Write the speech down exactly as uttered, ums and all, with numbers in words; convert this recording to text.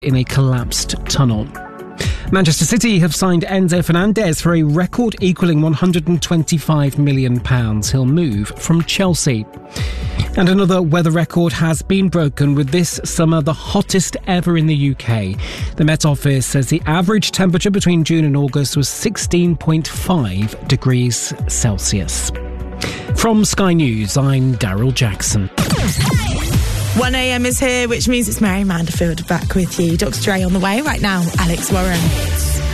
in a collapsed tunnel. Manchester City have signed Enzo Fernandez for a record equalling one hundred twenty-five million pounds. He'll move from Chelsea. And another weather record has been broken, with this summer the hottest ever in the U K. The Met Office says the average temperature between June and August was sixteen point five degrees Celsius. From Sky News, I'm Daryl Jackson. one a.m. is here, which means it's Mary Manderfield back with you. Doctor Dre on the way right now. Alex Warren.